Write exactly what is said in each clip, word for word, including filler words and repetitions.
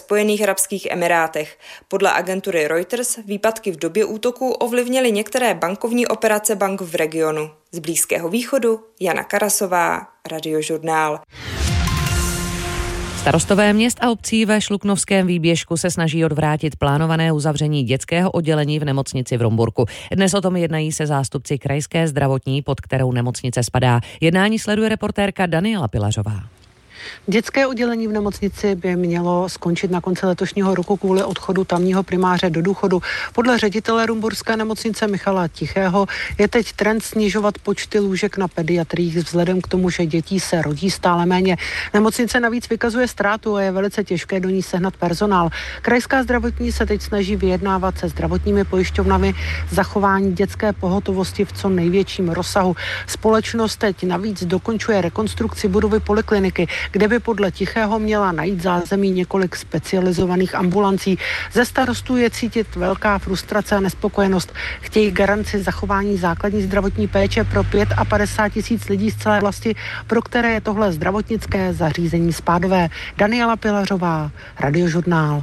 Spojených arabských emirátech. Podle agentury Reuters výpadky v době útoku ovlivnily některé bankovní operace bank v regionu. Z Blízkého východu Jana Karasová, Radiožurnál. Starostové měst a obcí ve Šluknovském výběžku se snaží odvrátit plánované uzavření dětského oddělení v nemocnici v Rumburku. Dnes o tom jednají se zástupci krajské zdravotní, pod kterou nemocnice spadá. Jednání sleduje reportérka Daniela Pilařová. Dětské oddělení v nemocnici by mělo skončit na konci letošního roku kvůli odchodu tamního primáře do důchodu. Podle ředitele rumburské nemocnice Michala Tichého je teď trend snižovat počty lůžek na pediatriích vzhledem k tomu, že dětí se rodí stále méně. Nemocnice navíc vykazuje ztrátu a je velice těžké do ní sehnat personál. Krajská zdravotní se teď snaží vyjednávat se zdravotními pojišťovnami zachování dětské pohotovosti v co největším rozsahu. Společnost teď navíc dokončuje rekonstrukci budovy polikliniky, kde by podle Tichého měla najít zázemí několik specializovaných ambulancí. Ze starostů je cítit velká frustrace a nespokojenost. Chtějí garanci zachování základní zdravotní péče pro padesát pět tisíc lidí z celé vlasti, pro které je tohle zdravotnické zařízení spádové. Daniela Pilařová, Radiožurnál.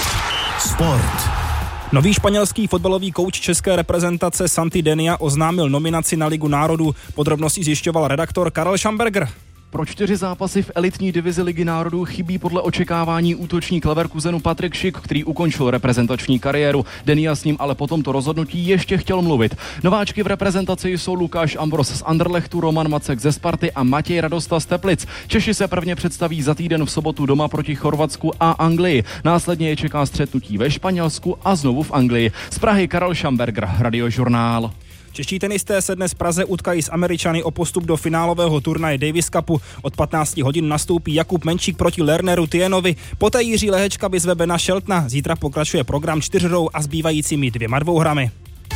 Sport. Nový španělský fotbalový kouč české reprezentace Santi Denia oznámil nominaci na Ligu národů. Podrobnosti zjišťoval redaktor Karel Schamberger. Pro čtyři zápasy v elitní divizi Ligy národů chybí podle očekávání útočník Leverkusenu Patrik Schick, který ukončil reprezentační kariéru. Denia s ním ale po tomto rozhodnutí ještě chtěl mluvit. Nováčky v reprezentaci jsou Lukáš Ambros z Anderlechtu, Roman Macek ze Sparty a Matěj Radosta z Teplic. Češi se prvně představí za týden v sobotu doma proti Chorvatsku a Anglii. Následně je čeká střetnutí ve Španělsku a znovu v Anglii. Z Prahy Karel Schamberger, Radiožurnál. Čeští tenisté se dnes v Praze utkají s Američany o postup do finálového turnaje Davis Cupu. Od patnácti hodin nastoupí Jakub Menčík proti Lerneru Tienovi, poté Jiří Lehečka vyzve Bena Sheltona. Zítra pokračuje program čtyřhrou a zbývajícími dvěma dvouhrami.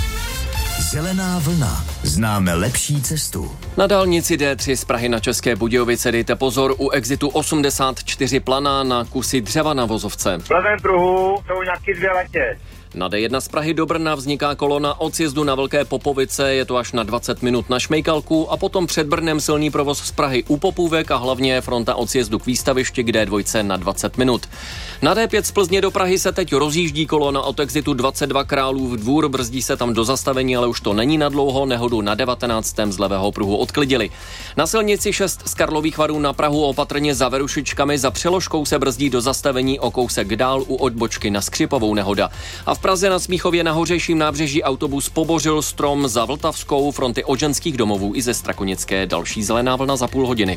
Zelená vlna. Známe lepší cestu. Na dálnici D tři z Prahy na České Budějovice dejte pozor u exitu osmdesát čtyři Planá na kusy dřeva na vozovce. V levém pruhu jsou nějaký dvě letě. Na D jedna z Prahy do Brna vzniká kolona od sjezdu na Velké Popovice, je to až na dvacet minut na Šmejkalku a potom před Brnem silný provoz z Prahy u Popůvek a hlavně fronta od sjezdu k výstavišti k D dva na dvacet minut. Na D pět z Plzně do Prahy se teď rozjíždí kolona od exitu dvacet dva Králův Dvůr, brzdí se tam do zastavení, ale už to není na dlouho, nehodu na devatenáctém z levého pruhu odklidili. Na silnici šest z Karlových Varů na Prahu opatrně za Verušičkami, za Přeložkou se brzdí do zastavení o kousek dál u odbočky na Skřipovou nehoda. A v Praze na Smíchově na Hořejším nábřeží autobus pobořil strom za Vltavskou, fronty od ženských domovů i ze Strakonické. Další zelená vlna za půl hodiny.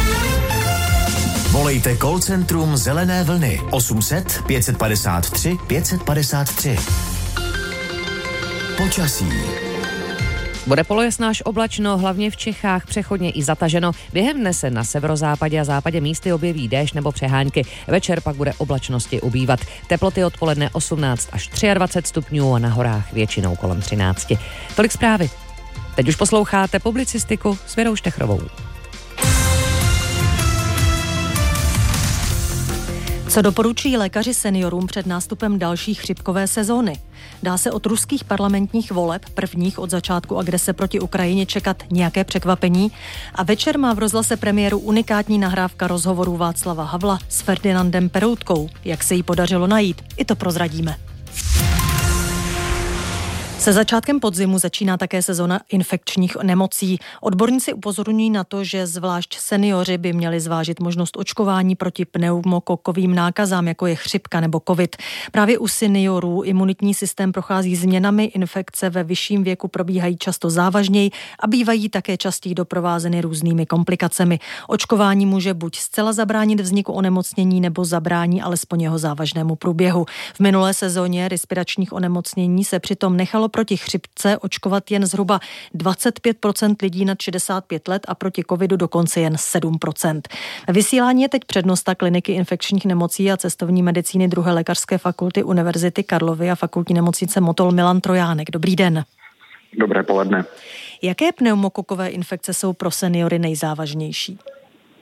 Volejte call centrum Zelené vlny osm set pět padesát tři pět padesát tři. Počasí. Bude polojasno až oblačno, hlavně v Čechách přechodně i zataženo. Během dne se na severozápadě a západě místy objeví déšť nebo přehánky. Večer pak bude oblačnosti ubývat. Teploty odpoledne osmnáct až dvacet tři stupňů a na horách většinou kolem třináct. Tolik zprávy. Teď už posloucháte publicistiku s Věrou Štechrovou. Co doporučují lékaři seniorům před nástupem další chřipkové sezóny? Dá se od ruských parlamentních voleb, prvních od začátku agrese proti Ukrajině, čekat nějaké překvapení? A večer má v rozhlase premiéru unikátní nahrávka rozhovoru Václava Havla s Ferdinandem Peroutkou. Jak se jí podařilo najít? I to prozradíme. Se začátkem podzimu začíná také sezona infekčních nemocí. Odborníci upozorňují na to, že zvlášť seniori by měli zvážit možnost očkování proti pneumokokovým nákazám, jako je chřipka nebo covid. Právě u seniorů imunitní systém prochází změnami, infekce ve vyšším věku probíhají často závažněji a bývají také častěji doprovázeny různými komplikacemi. Očkování může buď zcela zabránit vzniku onemocnění nebo zabrání alespoň jeho závažnému průběhu. V minulé sezóně respiračních onemocnění se přitom nechalo proti chřipce očkovat jen zhruba dvacet pět procent lidí nad šedesát pět let a proti covidu dokonce jen sedm procent. Vysílání je teď přednosta kliniky infekčních nemocí a cestovní medicíny druhé lékařské fakulty Univerzity Karlovy a fakultní nemocnice Motol Milan Trojánek. Dobrý den. Dobré poledne. Jaké pneumokokové infekce jsou pro seniory nejzávažnější?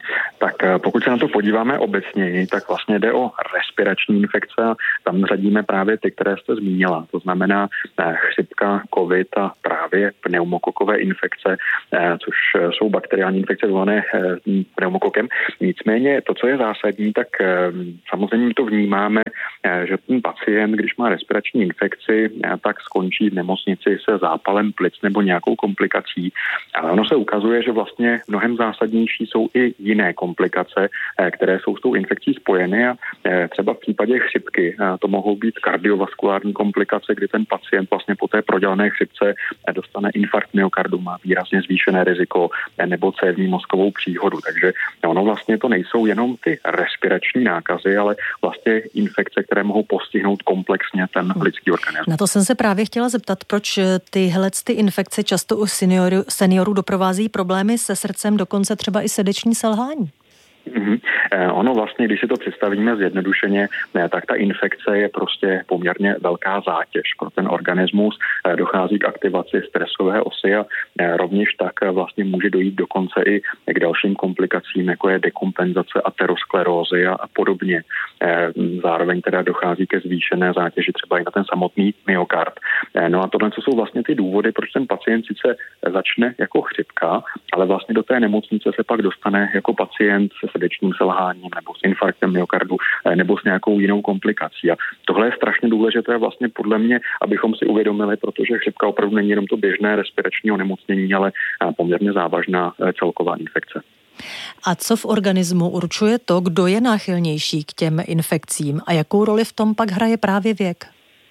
Tak pokud se na to podíváme obecněji, tak vlastně jde o respirační infekce a tam řadíme právě ty, které jste zmínila. To znamená chřipka, covid a právě pneumokokové infekce, což jsou bakteriální infekce vyvolané pneumokokem. Nicméně to, co je zásadní, tak samozřejmě to vnímáme, že ten pacient, když má respirační infekci, tak skončí v nemocnici se zápalem plic nebo nějakou komplikací. Ale ono se ukazuje, že vlastně mnohem zásadnější jsou i jiné komplikace, které jsou s tou infekcí spojeny a třeba v případě chřipky to mohou být kardiovaskulární komplikace, kdy ten pacient vlastně po té prodělané chřipce dostane infarkt myokardu, má výrazně zvýšené riziko nebo cévní mozkovou příhodu. Takže ono vlastně to nejsou jenom ty respirační nákazy, ale vlastně infekce, které mohou postihnout komplexně ten lidský organismus. Na to jsem se právě chtěla zeptat, proč tyhle ty infekce často u seniorů, seniorů doprovází problémy se srdcem, dokonce třeba i srdeční selhání. Mm-hmm. Ono vlastně, když si to představíme zjednodušeně, tak ta infekce je prostě poměrně velká zátěž pro ten organismus. Dochází k aktivaci stresové osy a rovněž tak vlastně může dojít dokonce i k dalším komplikacím, jako je dekompenzace aterosklerózy a, a podobně. Zároveň teda dochází ke zvýšené zátěži třeba i na ten samotný myokard. No a tohle jsou vlastně ty důvody, proč ten pacient sice začne jako chřipka, ale vlastně do té nemocnice se pak dostane jako pacient se srdečním selháním nebo s infarktem myokardu nebo s nějakou jinou komplikací. A tohle je strašně důležité vlastně podle mě, abychom si uvědomili, protože chřipka opravdu není jenom to běžné respirační onemocnění, ale poměrně závažná celková infekce. A co v organismu určuje to, kdo je náchylnější k těm infekcím a jakou roli v tom pak hraje právě věk?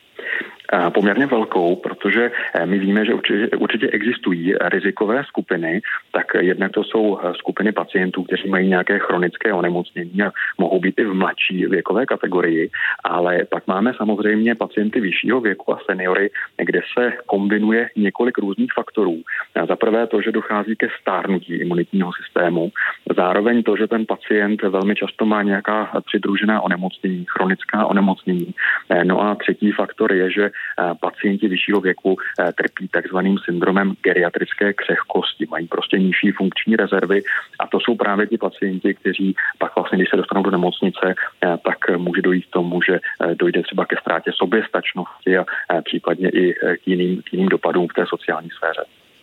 Poměrně velkou, protože my víme, že určitě, určitě existují rizikové skupiny, tak jednak to jsou skupiny pacientů, kteří mají nějaké chronické onemocnění a mohou být i v mladší věkové kategorii, ale pak máme samozřejmě pacienty vyššího věku a seniory, kde se kombinuje několik různých faktorů. Za prvé to, že dochází ke stárnutí imunitního systému, zároveň to, že ten pacient velmi často má nějaká přidružená onemocnění, chronická onemocnění. No a třetí faktor je, že pacienti vyššího věku trpí takzvaným syndromem geriatrické křehkosti, mají prostě nižší funkční rezervy a to jsou právě ti pacienti, kteří pak vlastně, když se dostanou do nemocnice, tak může dojít k tomu, že dojde třeba ke ztrátě soběstačnosti a případně i k jiným, k jiným dopadům v té sociální sféře.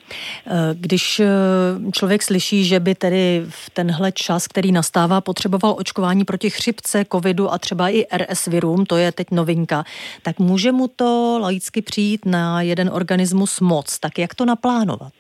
Když člověk slyší, že by tedy v tenhle čas, který nastává, potřeboval očkování proti chřipce, covidu a třeba i R S virům, to je teď novinka, tak může mu to laicky přijít na jeden organismus moc. Tak jak to naplánovat?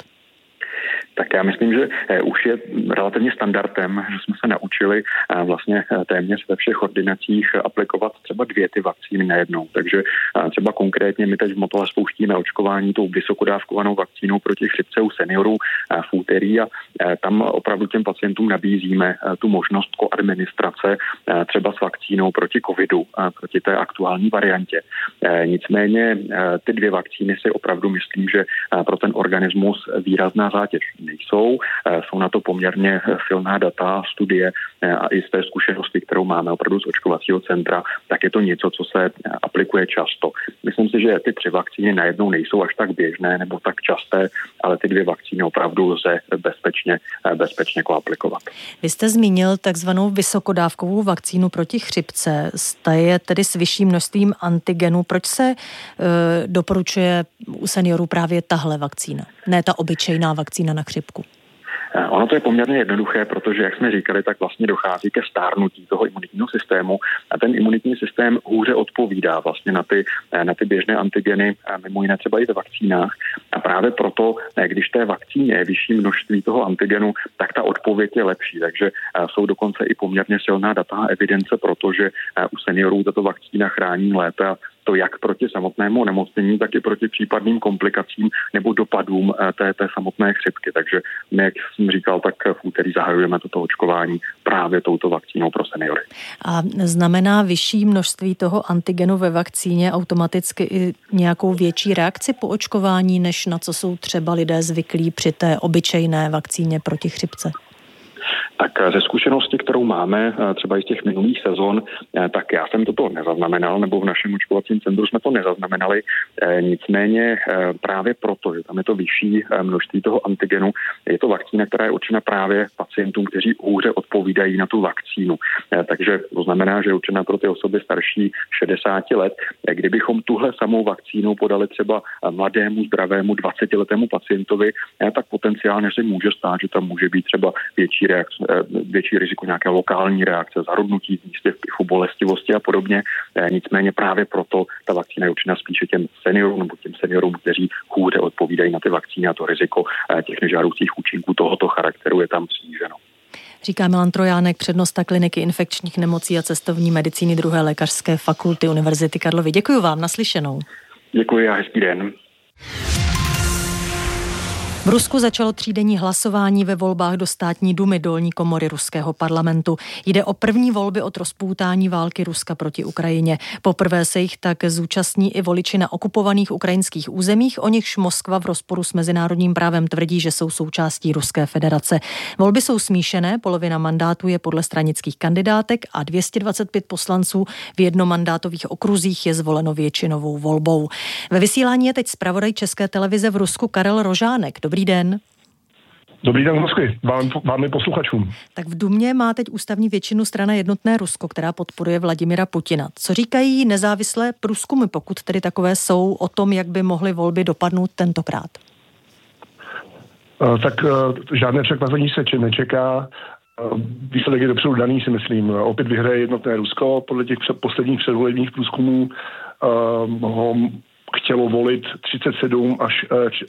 Tak já myslím, že už je relativně standardem, že jsme se naučili vlastně téměř ve všech ordinacích aplikovat třeba dvě ty vakcíny najednou. Takže třeba konkrétně my teď v Motole spouštíme očkování tou vysokodávkovanou vakcínou proti chřipce u seniorů v úterý a tam opravdu těm pacientům nabízíme tu možnost koadministrace třeba s vakcínou proti covidu, proti té aktuální variantě. Nicméně ty dvě vakcíny si opravdu myslím, že pro ten organismus výrazná zátěž nejsou. Jsou na to poměrně silná data, studie a i z té zkušenosti, kterou máme opravdu z očkovacího centra, tak je to něco, co se aplikuje často. Myslím si, že ty tři vakcíny najednou nejsou až tak běžné nebo tak časté, ale ty dvě vakcíny opravdu lze bezpečně, bezpečně koaplikovat. Vy jste zmínil takzvanou vysokodávkovou vakcínu proti chřipce. Ta je tedy s vyšším množstvím antigenů. Proč se e, doporučuje u seniorů právě tahle vakcína, ne ta obyčejná vakcína na chřipku? Ono to je poměrně jednoduché, protože, jak jsme říkali, tak vlastně dochází ke stárnutí toho imunitního systému a ten imunitní systém hůře odpovídá vlastně na ty, na ty běžné antigeny, mimo jiné třeba i ve vakcínách. A právě proto, když té vakcíně je vyšší množství toho antigenu, tak ta odpověď je lepší. Takže jsou dokonce i poměrně silná data a evidence, protože u seniorů tato vakcína chrání lépe a to jak proti samotnému onemocnění, tak i proti případným komplikacím nebo dopadům té, té samotné chřipky. Takže my, jak jsem říkal, tak v úterý zahajujeme toto očkování právě touto vakcínou pro seniory. A znamená vyšší množství toho antigenu ve vakcíně automaticky i nějakou větší reakci po očkování, než na co jsou třeba lidé zvyklí při té obyčejné vakcíně proti chřipce? Tak ze zkušenosti, kterou máme třeba i z těch minulých sezon, tak já jsem toto nezaznamenal, nebo v našem očkovacím centru jsme to nezaznamenali. Nicméně právě proto, že tam je to vyšší množství toho antigenu, je to vakcína, která je určena právě pacientům, kteří hůře odpovídají na tu vakcínu. Takže to znamená, že je určena pro ty osoby starší šedesáti let. Kdybychom tuhle samou vakcínu podali třeba mladému, zdravému dvacetiletému pacientovi, tak potenciálně se může stát, že tam může být třeba větší reakce, větší riziko nějaké lokální reakce, zarudnutí v místě, v pichu, bolestivosti a podobně. Nicméně právě proto ta vakcína je určena spíše těm seniorům nebo těm seniorům, kteří hůře odpovídají na ty vakcíny a to riziko těch nežádoucích účinků tohoto charakteru je tam sníženo. Říká Milan Trojánek, přednosta kliniky infekčních nemocí a cestovní medicíny druhé lékařské fakulty Univerzity Karlovy. Děkuji vám, naslyšenou. Děkuji a hezký den. V Rusku začalo třídenní hlasování ve volbách do státní dumy, dolní komory ruského parlamentu. Jde o první volby od rozpoutání války Ruska proti Ukrajině. Poprvé se jich tak zúčastní i voliči na okupovaných ukrajinských územích, o nichž Moskva v rozporu s mezinárodním právem tvrdí, že jsou součástí Ruské federace. Volby jsou smíšené, polovina mandátů je podle stranických kandidátek a dvě stě dvacet pět poslanců v jednomandátových okruzích je zvoleno většinovou volbou. Ve vysílání je teď zpravodaj České televize v Rusku Karel Rožánek. Dobrý den. Dobrý den, Moskvy, vám, vám i posluchačům. Tak v Dumě má teď ústavní většinu strana Jednotné Rusko, která podporuje Vladimira Putina. Co říkají nezávislé průzkumy, pokud tedy takové jsou, o tom, jak by mohly volby dopadnout tentokrát? Uh, tak uh, žádné překvapení se či nečeká. Uh, výsledek je dopředu daný, si myslím. Uh, opět vyhraje Jednotné Rusko. Podle těch před, posledních předvolebních průzkumů uh, ho chtělo volit třicet sedm až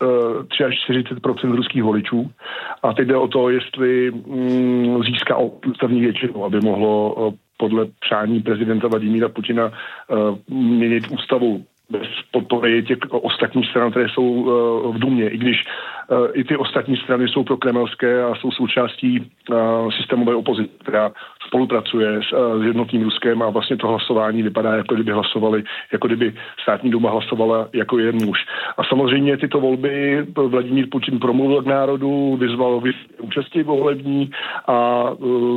čtyřicet tři procent ruských voličů. A teď jde o to, jestli mm, získá ústavní většinu, aby mohlo uh, podle přání prezidenta Vladimíra Putina uh, měnit ústavu bez podpory těch ostatních stran, které jsou uh, v Dumě, i když uh, i ty ostatní strany jsou prokremelské a jsou součástí uh, systémové opozice, která spolupracuje s, uh, s Jednotným Ruskem a vlastně to hlasování vypadá, jako kdyby hlasovali, jako kdyby státní duma hlasovala jako jeden muž. A samozřejmě tyto volby Vladimír Putin promluvil k národu, vyzval účastí volební a uh,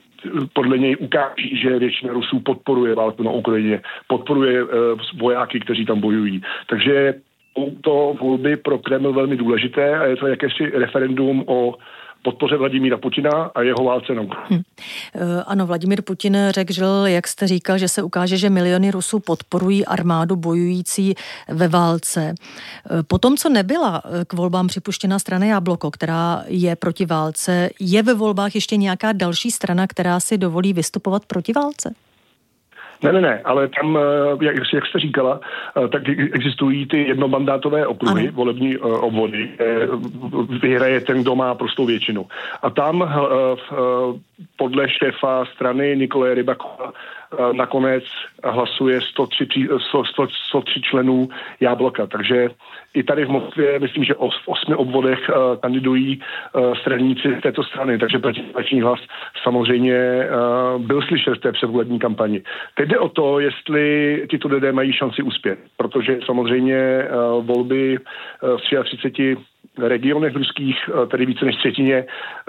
podle něj ukáží, že většina Rusů podporuje válku na Ukrajině, podporuje uh, vojáky, kteří tam bojují. Takže jsou to volby pro Kreml velmi důležité a je to jakési referendum o podpoře Vladimíra Putina a jeho válce na Ukrajině. Hm. Ano, Vladimír Putin řekl, jak jste říkal, že se ukáže, že miliony Rusů podporují armádu bojující ve válce. Potom, co nebyla k volbám připuštěna strana Jabloko, která je proti válce, je ve volbách ještě nějaká další strana, která si dovolí vystupovat proti válce? Ne, ne, ne, ale tam, jak, jak jste říkala, tak existují ty jednomandátové okruhy, ano. volební uh, obvody, vyhraje ten, kdo má prostou většinu. A tam uh, uh, podle šéfa strany Nikolaje Rybakova uh, nakonec hlasuje sto tři, sto, sto, sto tři členů Jablka. Takže i tady v Moskvě, myslím, že v osmi obvodech uh, kandidují uh, straníci této strany, takže protiváleční hlas samozřejmě uh, byl slyšet v té předvolební kampani. Teď jde o to, jestli tyto lidé mají šanci uspět, protože samozřejmě uh, volby uh, v třiceti třech regionech ruských, tedy více než třetině,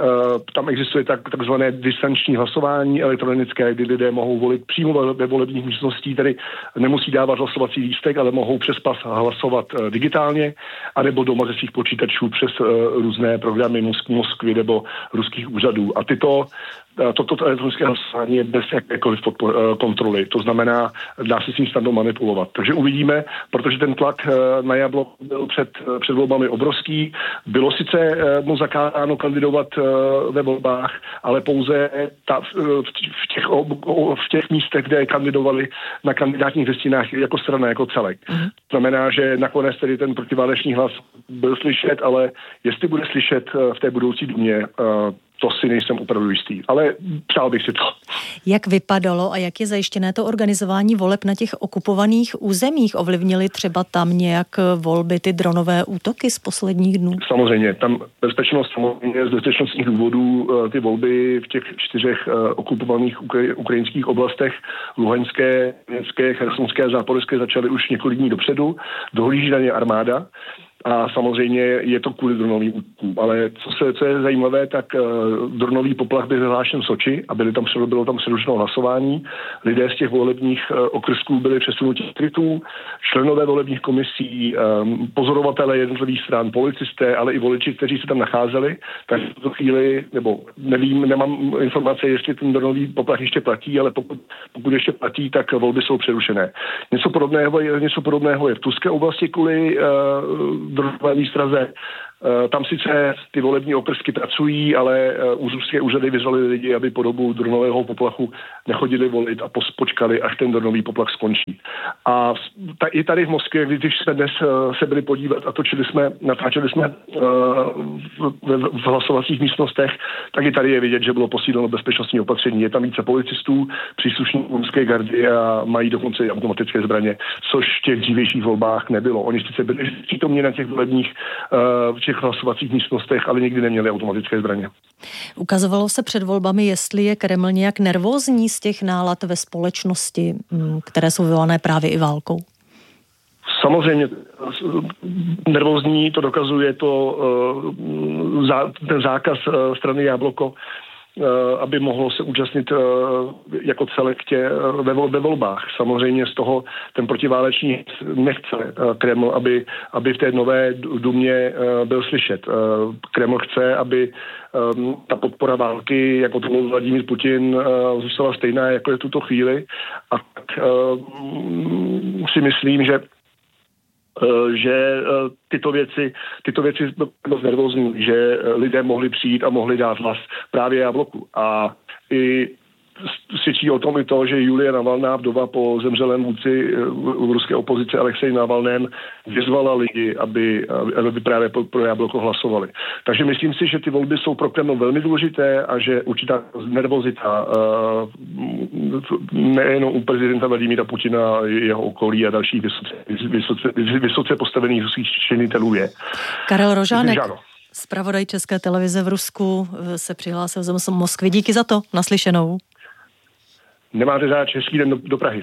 tam existuje tak, takzvané distanční hlasování elektronické, kdy lidé mohou volit přímo ve volebních místností, tedy nemusí dávat hlasovací lístek, ale mohou přes pas hlasovat digitálně, anebo doma ze svých počítačů přes různé programy Moskvy nebo ruských úřadů. A tyto Toto elektronické hlasování je bez jakékoliv kontroly. To znamená, dá se s tím snadno manipulovat. Takže uvidíme, protože ten tlak na Jabloko byl před, před volbami obrovský. Bylo sice mu zakázáno kandidovat ve volbách, ale pouze ta, v, těch, v těch místech, kde kandidovali na kandidátních listinách jako strana, jako celek. Mm-hmm. To znamená, že nakonec tedy ten protiváleční hlas byl slyšet, ale jestli bude slyšet v té budoucí dumě, to si nejsem opravdu jistý, ale přál bych si to. Jak vypadalo a jak je zajištěné to organizování voleb na těch okupovaných územích? Ovlivnily třeba tam nějak volby, ty dronové útoky z posledních dnů? Samozřejmě, tam bezpečnost, samozřejmě z bezpečnostních důvodů ty volby v těch čtyřech okupovaných ukrajinských oblastech, Luhanské, Donetské, Chersonské a Záporožské, začaly už několik dní dopředu. Dohlíží na ně armáda. a samozřejmě je to kvůli dronovým útokům. Ale co, se, co je zajímavé, tak uh, dronový poplach byl vyhlášen v Soči a byly tam, bylo tam přerušeno hlasování. Lidé z těch volebních uh, okrsků byli přesunuti z krytů, členové volebních komisí, um, pozorovatelé jednotlivých stran, policisté, ale i voliči, kteří se tam nacházeli, tak v tuto chvíli, nebo nevím, nemám informace, jestli ten dronový poplach ještě platí, ale pokud, pokud ještě platí, tak volby jsou přerušené. Něco podobného je, něco podobného je v Tuské oblasti kvůli uh, dronové výstraze. Tam sice ty volební okrsky pracují, ale úřadské úřady vyzvali lidi, aby po dobu dronového poplachu nechodili volit a počkali, až ten dronový poplach skončí. A ta, i tady v Moskvě, když jsme dnes se byli podívat a točili jsme, natáčeli jsme v, v hlasovacích místnostech, tak i tady je vidět, že bylo posíleno bezpečnostní opatření. Je tam více policistů, příslušníků ruské gardy a mají dokonce i automatické zbraně, což v těch dřívějších volbách nebylo. Oni sice byli přítomni na těch volebních v těch hlasovacích místnostech, ale nikdy neměli automatické zbraně. Ukazovalo se před volbami, jestli je Kreml nějak nervózní z těch nálad ve společnosti, které jsou vyvolané právě i válkou? Samozřejmě nervózní, to dokazuje to, ten zákaz strany Jabloko, aby mohlo se účastnit jako celek tě ve, ve volbách. Samozřejmě z toho ten protiválečný nechce Kreml, aby, aby v té nové dumě byl slyšet. Kreml chce, aby ta podpora války, jako to mluvil Vladimír Putin, zůstala stejná, jako je v tuto chvíli. A tak si myslím, že že tyto věci, tyto věci bylo nervózní, že lidé mohli přijít a mohli dát hlas právě Jabloku. A i svědčí o tom i to, že Julia Navalná, vdova po zemřelém vůdci ruské opozice Alexej Navalném, vyzvala lidi, aby, aby právě pro Jabloko hlasovali. Takže myslím si, že ty volby jsou pro Kreml velmi důležité a že určitá nervozita nejenom u prezidenta Vladimíra Putina, jeho okolí a dalších vysoce, vysoce, vysoce postavených ruských činitelů je. Karel Rožánek, zpravodaj České televize v Rusku, se přihlásil z Moskvy. Díky za to. Naslyšenou. Nemáte záč, hezký den do, do Prahy.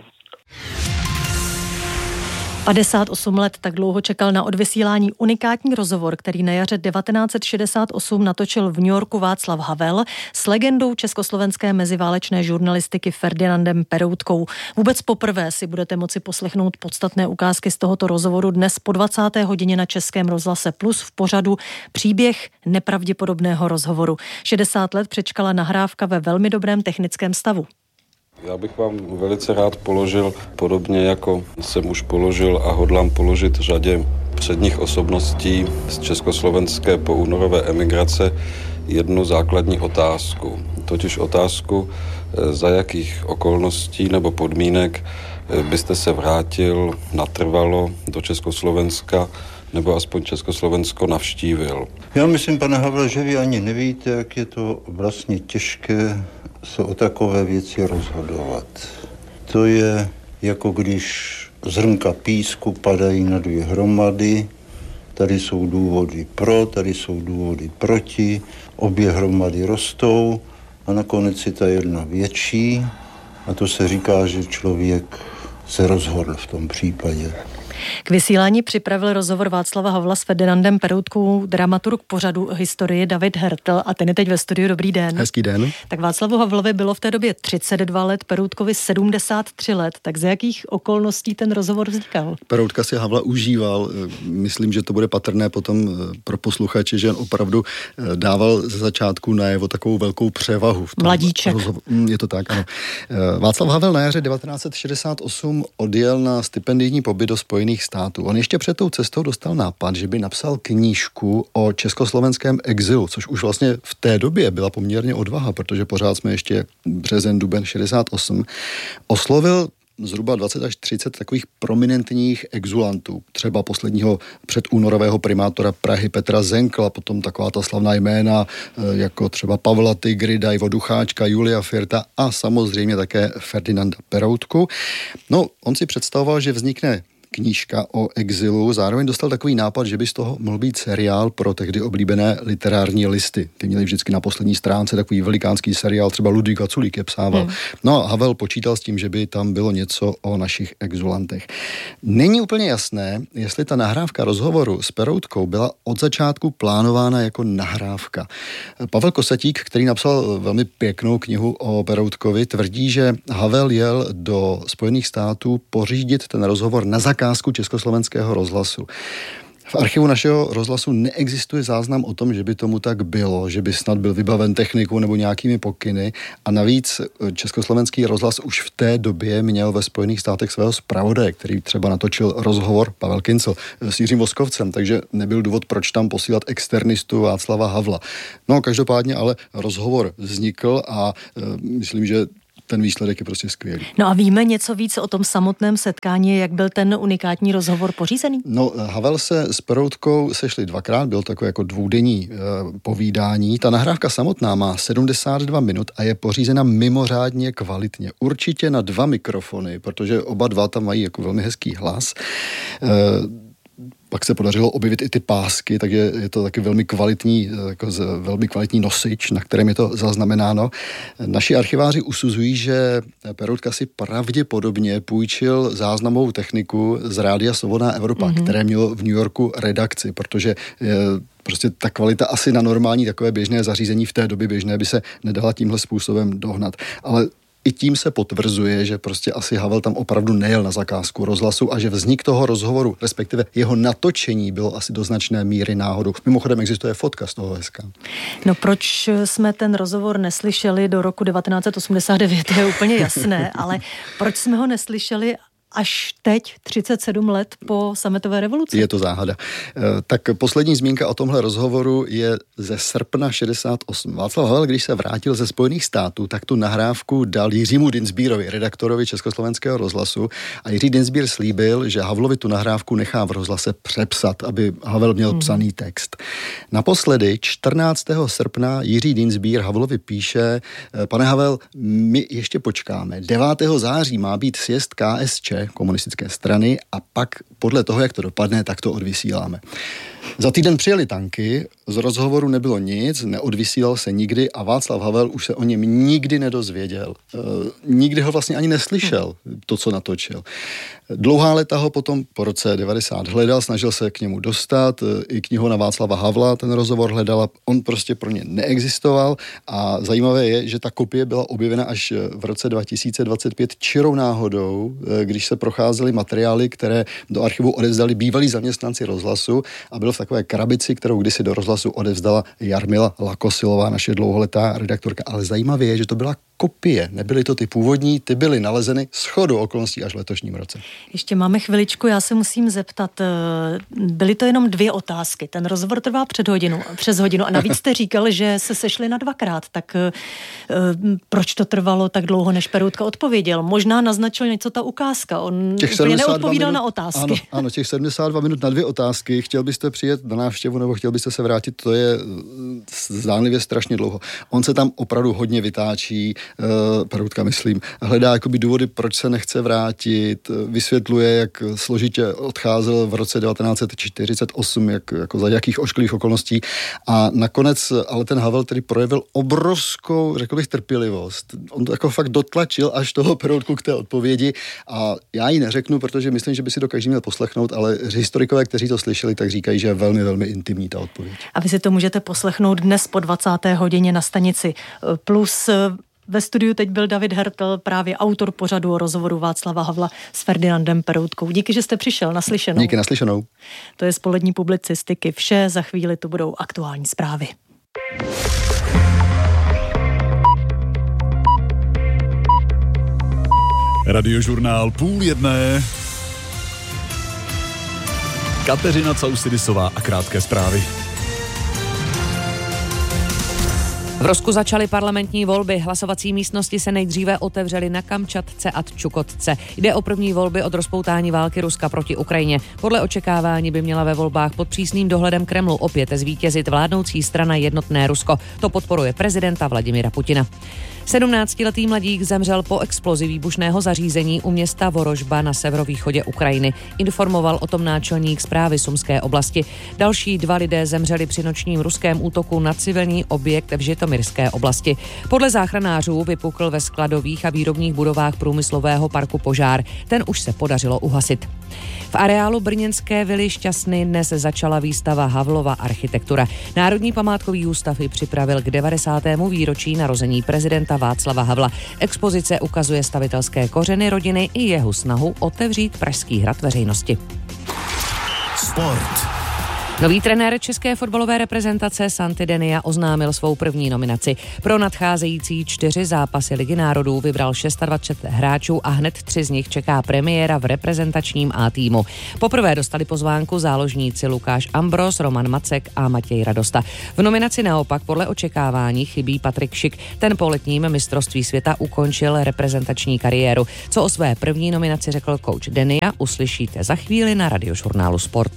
padesát osm let tak dlouho čekal na odvysílání unikátní rozhovor, který na jaře devatenáct set šedesát osm natočil v New Yorku Václav Havel s legendou československé meziválečné žurnalistiky Ferdinandem Peroutkou. Vůbec poprvé si budete moci poslechnout podstatné ukázky z tohoto rozhovoru dnes po dvacáté hodině na Českém rozhlase Plus v pořadu Příběh nepravděpodobného rozhovoru. šedesát let přečkala nahrávka ve velmi dobrém technickém stavu. Já bych vám velice rád položil, podobně jako jsem už položil a hodlám položit řadě předních osobností z československé poúnorové emigrace, jednu základní otázku. Totiž otázku, za jakých okolností nebo podmínek byste se vrátil natrvalo do Československa nebo aspoň Československo navštívil. Já myslím, pane Havle, že vy ani nevíte, jak je to vlastně těžké se o takové věci rozhodovat. To je jako když zrnka písku padají na dvě hromady, tady jsou důvody pro, tady jsou důvody proti, obě hromady rostou a nakonec je ta jedna větší a to se říká, že člověk se rozhodl v tom případě. K vysílání připravil rozhovor Václava Havla s Ferdinandem Peroutkou dramaturg pořadu Historie David Hertl a ten je teď ve studiu. Dobrý den. Hezký den. Tak Václavu Havlovi bylo v té době třicet dva let, Peroutkovi sedmdesát tři let. Tak za jakých okolností ten rozhovor vznikal? Peroutka si Havla užíval. Myslím, že to bude patrné potom pro posluchače, že on opravdu dával ze začátku najevo takovou velkou převahu. V tom Mladíček. Rozhovor. Je to tak, ano. Václav Havel na jaře devatenáct set šedesát osm odjel na stipendijní pobyt do Spojených států. On ještě před tou cestou dostal nápad, že by napsal knížku o československém exilu, což už vlastně v té době byla poměrně odvaha, protože pořád jsme ještě březen, duben šedesát osm. Oslovil zhruba dvacet až třicet takových prominentních exulantů, třeba posledního předúnorového primátora Prahy Petra Zenkla, potom taková ta slavná jména jako třeba Pavla Tigryda, Ivo Ducháčka, Julia Firta a samozřejmě také Ferdinanda Peroutku. No, on si představoval, že vznikne knížka o exilu. Zároveň dostal takový nápad, že by z toho mohl být seriál pro tehdy oblíbené literární listy. Ty měli vždycky na poslední stránce takový velikánský seriál, třeba Ludvík Vaculík je psával. Hmm. No a Havel počítal s tím, že by tam bylo něco o našich exulantech. Není úplně jasné, jestli ta nahrávka rozhovoru s Peroutkou byla od začátku plánována jako nahrávka. Pavel Kosatík, který napsal velmi pěknou knihu o Peroutkovi, tvrdí, že Havel jel do Spojených států pořídit ten rozhovor na zakázku Československého rozhlasu. V archivu našeho rozhlasu neexistuje záznam o tom, že by tomu tak bylo, že by snad byl vybaven technikou nebo nějakými pokyny a navíc Československý rozhlas už v té době měl ve Spojených státech svého zpravodaje, který třeba natočil rozhovor Pavel Kincl s Jiřím Voskovcem, takže nebyl důvod, proč tam posílat externistu Václava Havla. No každopádně ale rozhovor vznikl a e, myslím, že ten výsledek je prostě skvělý. No a víme něco víc o tom samotném setkání, jak byl ten unikátní rozhovor pořízený? No, Havel se s Peroutkou sešli dvakrát, byl takové jako dvoudenní e, povídání. Ta nahrávka samotná má sedmdesát dva minut a je pořízena mimořádně kvalitně. Určitě na dva mikrofony, protože oba dva tam mají jako velmi hezký hlas. E, Pak se podařilo objevit i ty pásky, takže je to taky velmi kvalitní, jako velmi kvalitní nosič, na kterém je to zaznamenáno. Naši archiváři usuzují, že Peroutka si pravděpodobně půjčil záznamovou techniku z Rádia Svobodná Evropa, mm-hmm. které mělo v New Yorku redakci, protože je, prostě ta kvalita asi na normální takové běžné zařízení v té době běžné by se nedala tímhle způsobem dohnat. Ale i tím se potvrzuje, že prostě asi Havel tam opravdu nejel na zakázku rozhlasu a že vznik toho rozhovoru, respektive jeho natočení bylo asi do značné míry náhodou. Mimochodem existuje fotka z toho hezká. No proč jsme ten rozhovor neslyšeli do roku devatenáct set osmdesát devět, je úplně jasné, ale proč jsme ho neslyšeli až teď, třicet sedm let po sametové revoluci? Je to záhada. Tak poslední zmínka o tomhle rozhovoru je ze srpna šedesát osm. Václav Havel, když se vrátil ze Spojených států, tak tu nahrávku dal Jiřímu Dinsbírovi, redaktorovi Československého rozhlasu, a Jiří Dinsbír slíbil, že Havlovi tu nahrávku nechá v rozhlase přepsat, aby Havel měl hmm. psaný text. Naposledy čtrnáctého srpna Jiří Dinsbír Havlovi píše: pane Havel, my ještě počkáme. devátého září má být sjezd K S Č, komunistické strany, a pak podle toho, jak to dopadne, tak to odvysíláme. Za týden přijeli tanky, z rozhovoru nebylo nic, neodvysílal se nikdy a Václav Havel už se o něm nikdy nedozvěděl. E, nikdy ho vlastně ani neslyšel, to, co natočil. Dlouhá léta ho potom po roce devadesát hledal, snažil se k němu dostat, i knihovna Václava Havla ten rozhovor hledala, on prostě pro ně neexistoval a zajímavé je, že ta kopie byla objevena až v roce dva tisíce dvacet pět čirou náhodou, když se procházely materiály, které do archivu odevzdali bývalí zaměstnanci rozhlasu a byl v takové krabici, kterou kdysi do rozhlasu odevzdala Jarmila Lakosilová, naše dlouholetá redaktorka. Ale zajímavé je, že to byla kopie, nebyly to ty původní, ty byly nalezeny shodou okolností až v letošním roce. Ještě máme chviličku, já se musím zeptat, byly to jenom dvě otázky, ten rozhovor trvá před hodinu, přes hodinu a navíc jste říkal, že se sešli na dvakrát, tak proč to trvalo tak dlouho, než Peroutka odpověděl? Možná naznačil něco ta ukázka, on úplně neodpovídal minut, na otázky. Ano, ano, těch sedmdesát dva minut na dvě otázky, chtěl byste přijet na návštěvu nebo chtěl byste se vrátit, to je zdánlivě strašně dlouho. On se tam opravdu hodně vytáčí, Uh, Peroutka, myslím, hledá jakoby důvody, proč se nechce vrátit, vysvětluje, jak složitě odcházel v roce devatenáct set čtyřicet osm, jak, jako za jakých ošklivých okolností a nakonec, ale ten Havel tedy projevil obrovskou, řekl bych, trpělivost. On to jako fakt dotlačil až toho Peroutku k té odpovědi a já ji neřeknu, protože myslím, že by si to každý měl poslechnout, ale historikové, kteří to slyšeli, tak říkají, že je velmi, velmi intimní ta odpověď. A vy si to můžete poslechnout dnes po dvacáté hodině na stanici Plus. Ve studiu teď byl David Hertel, právě autor pořadu o rozhovoru Václava Havla s Ferdinandem Peroutkou. Díky, že jste přišel, naslyšenou. Díky, naslyšenou. To je z polední publicistiky vše, za chvíli to budou aktuální zprávy. Radiožurnál půl jedné. Kateřina Causidisová a krátké zprávy. V Rusku začaly parlamentní volby. Hlasovací místnosti se nejdříve otevřely na Kamčatce a Čukotce. Jde o první volby od rozpoutání války Ruska proti Ukrajině. Podle očekávání by měla ve volbách pod přísným dohledem Kremlu opět zvítězit vládnoucí strana Jednotné Rusko. To podporuje prezidenta Vladimira Putina. sedmnáctiletý mladík zemřel po explozi výbušného zařízení u města Vorožba na severovýchodě Ukrajiny. Informoval o tom náčelník správy Sumské oblasti. Další dva lidé zemřeli při nočním ruském útoku na civilní objekt v Žitomirské oblasti. Podle záchranářů vypukl ve skladových a výrobních budovách průmyslového parku požár. Ten už se podařilo uhasit. V areálu brněnské vily Šťastny dnes začala výstava Havlova architektura. Národní památkový ústav ji připravil k devadesátému výročí narození prezidenta Václava Havla. Expozice ukazuje stavitelské kořeny rodiny i jeho snahu otevřít Pražský hrad veřejnosti. Sport. Nový trenér české fotbalové reprezentace Santi Denia oznámil svou první nominaci. Pro nadcházející čtyři zápasy Ligy národů vybral dvacet šest hráčů a hned tři z nich čeká premiéra v reprezentačním A týmu. Poprvé dostali pozvánku záložníci Lukáš Ambros, Roman Macek a Matěj Radosta. V nominaci naopak podle očekávání chybí Patrik Šik. Ten po letním mistrovství světa ukončil reprezentační kariéru. Co o své první nominaci řekl kouč Denia, uslyšíte za chvíli na Radiožurnálu Sport.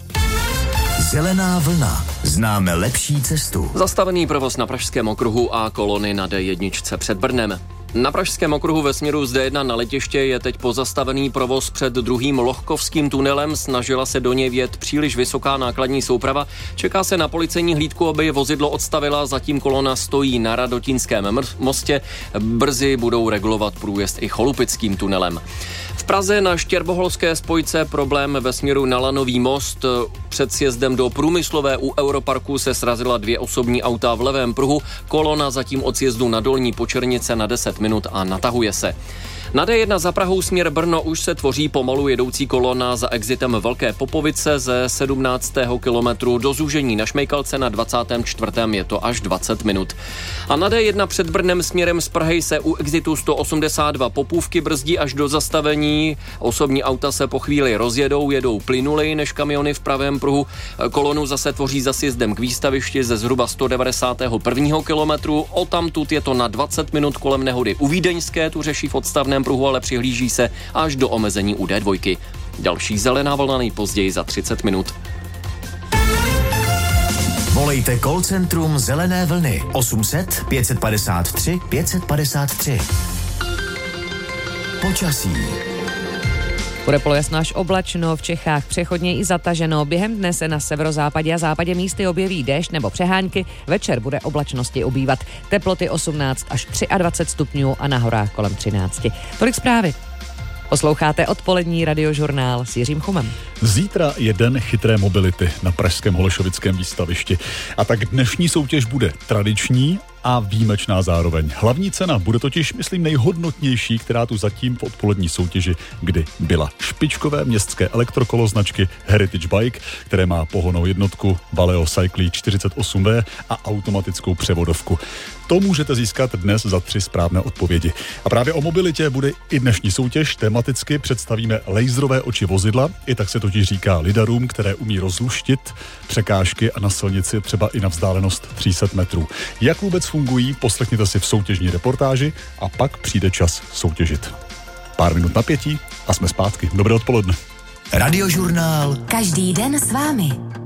Zelená vlna. Známe lepší cestu. Zastavený provoz na Pražském okruhu a kolony na D jedna před Brnem. Na Pražském okruhu ve směru z D jedna na letiště je teď pozastavený provoz před druhým Lohkovským tunelem. Snažila se do něj vjet příliš vysoká nákladní souprava. Čeká se na policejní hlídku, aby vozidlo odstavila. Zatím kolona stojí na Radotínském mostě. Brzy budou regulovat průjezd i Cholupickým tunelem. V Praze na Štěrboholské spojce problém ve směru na Lanový most. Před sjezdem do Průmyslové u Europarku se srazila dvě osobní auta v levém pruhu. Kolona zatím od sjezdu na Dolní Počernice na deset minut a natahuje se. Na D jedna za Prahou směr Brno už se tvoří pomalu jedoucí kolona za exitem Velké Popovice ze sedmnáctého kilometru do zúžení na Šmejkalce na dvacátém čtvrtém je to až dvacet minut. A na D jedna před Brnem směrem z Prahy se u exitu sto osmdesát dva Popůvky brzdí až do zastavení. Osobní auta se po chvíli rozjedou, jedou plynuleji než kamiony v pravém pruhu. Kolonu zase tvoří za sjezdem k výstavišti ze zhruba sto devadesátého prvního kilometru. Odtamtud je to na dvacet minut kolem nehody u Vídeňské, tu řeší v odstavném pruhu, ale přihlíží se až do omezení u D dva. Další zelená vlna nejpozději za třicet minut. Volejte call centrum Zelené vlny osm set pět padesát tři pět padesát tři. Počasí. Bude polojasno až oblačno, v Čechách přechodně i zataženo. Během dne se na severozápadě a západě místy objeví déšť nebo přehánky. Večer bude oblačnosti ubývat. Teploty osmnáct až dvacet tři stupňů a na horách kolem třináct. Tolik zprávy. Posloucháte odpolední Radiožurnál s Jiřím Chumem. Zítra je den chytré mobility na pražském Holešovickém výstavišti. A tak dnešní soutěž bude tradiční a výjimečná zároveň. Hlavní cena bude totiž, myslím, nejhodnotnější, která tu zatím v odpolední soutěži kdy byla. Špičkové městské elektrokolo značky Heritage Bike, které má pohonnou jednotku Valeo Cycli čtyřicet osm V a automatickou převodovku. To můžete získat dnes za tři správné odpovědi. A právě o mobilitě bude i dnešní soutěž. Tematicky představíme laserové oči vozidla, i tak se totiž říká lidarům, které umí rozluštit překážky a na silnici třeba i na vzdálenost tři sta metrů. Jak vůbec fungují, poslechněte si v soutěžní reportáži a pak přijde čas soutěžit. Pár minut napětí a jsme zpátky. Dobré odpoledne. Radiožurnál. Každý den s vámi.